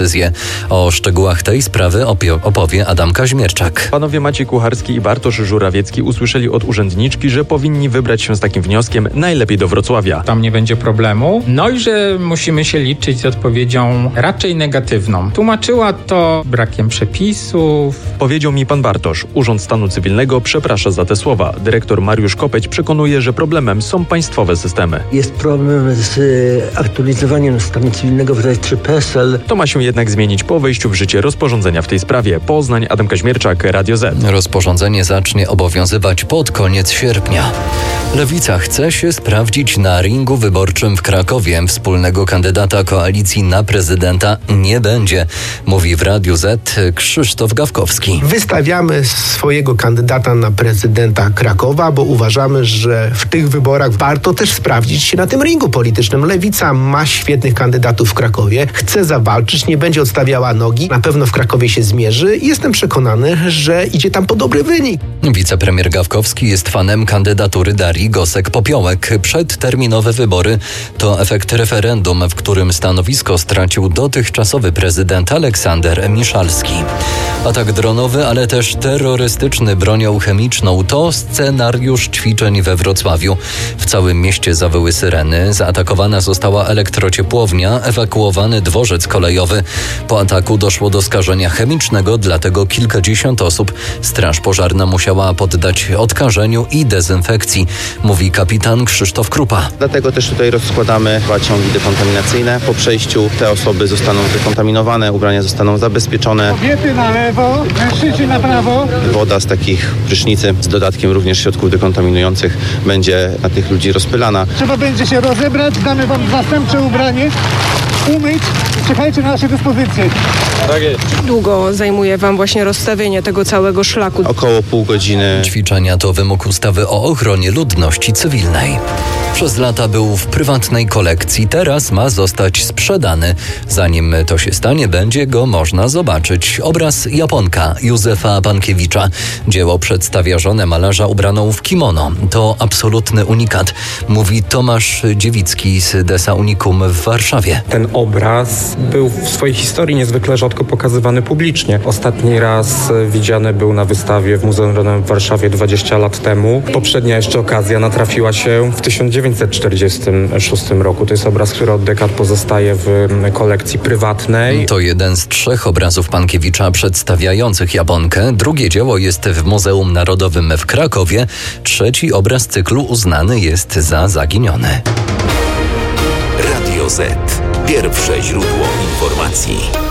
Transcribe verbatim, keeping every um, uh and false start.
O szczegółach tej sprawy opowie Adam Kaźmierczak. Panowie Maciej Kucharski i Bartosz Żurawiecki usłyszeli od urzędniczki, że powinni wybrać się z takim wnioskiem najlepiej do Wrocławia. Tam nie będzie problemu. No i że musimy się liczyć z odpowiedzią raczej negatywną. Tłumaczyła to brakiem przepisów. Powiedział mi pan Bartosz. Urząd Stanu Cywilnego przeprasza za te słowa. Dyrektor Mariusz Kopeć przekonuje, że problemem są państwowe systemy. Jest problem z aktualizowaniem stanu cywilnego w rejestrze P E S E L. To ma się jednak zmienić po wejściu w życie rozporządzenia w tej sprawie. Poznań, Adam Kaźmierczak, Radio Z. Rozporządzenie zacznie obowiązywać pod koniec sierpnia. Lewica chce się sprawdzić na ringu wyborczym w Krakowie. Wspólnego kandydata koalicji na prezydenta nie będzie, mówi w Radiu Z Krzysztof Gawkowski. Wystawiamy swojego kandydata na prezydenta Krakowa, bo uważamy, że w tych wyborach warto też sprawdzić się na tym ringu politycznym. Lewica ma świetnych kandydatów w Krakowie, chce zawalczyć, nie będzie odstawiała nogi, na pewno w Krakowie się zmierzy i jestem przekonany, że idzie tam po dobry wynik. Wicepremier Gawkowski jest fanem kandydatury Darii Gosek-Popiołek. Przedterminowe wybory to efekt referendum, w którym stanowisko stracił dotychczasowy prezydent Aleksander Miszalski. Atak dronowy, ale też terrorystyczny bronią chemiczną to scenariusz ćwiczeń we Wrocławiu. W całym mieście zawyły syreny, zaatakowana została elektrociepłownia, ewakuowany dworzec kolejowy. Po ataku doszło do skażenia chemicznego, dlatego kilkadziesiąt osób Straż Pożarna musiała poddać odkażeniu i dezynfekcji, mówi kapitan Krzysztof Krupa. Dlatego też tutaj rozkładamy ciągi dekontaminacyjne. Po przejściu te osoby zostaną zdekontaminowane, ubrania zostaną zabezpieczone. Kobiety na lewo, mężczyźni na prawo. Woda z takich prysznicy z dodatkiem również środków dekontaminujących będzie na tych ludzi rozpylana. Trzeba będzie się rozebrać, damy wam zastępcze ubranie, umyć, czekajcie na nasze dyspozycje. Tak jest. Długo zajmuje wam właśnie rozstawienie tego całego szlaku? Około pół godziny. Ćwiczenia to wymóg ustawy o ochronie ludności cywilnej. Przez lata był w prywatnej kolekcji, teraz ma zostać sprzedany. Zanim to się stanie, będzie go można zobaczyć. Obraz Japonka Józefa Pankiewicza. Dzieło przedstawia żonę malarza ubraną w kimono. To absolutny unikat, mówi Tomasz Dziewicki z Desa Unicum w Warszawie. Ten obraz był w swojej historii niezwykle rzadko pokazywany publicznie. Ostatni raz widziany był na wystawie w Muzeum Narodowym w Warszawie dwadzieścia lat temu. Poprzednia jeszcze okazja natrafiła się w tysiąc dziewięćset czterdziestym szóstym roku. To jest obraz, który od dekad pozostaje w kolekcji prywatnej. To jeden z trzech obrazów Pankiewicza przedstawiających Japonkę. Drugie dzieło jest w Muzeum Narodowym w Krakowie. Trzeci obraz cyklu uznany jest za zaginiony. Radio Z. Pierwsze źródło informacji.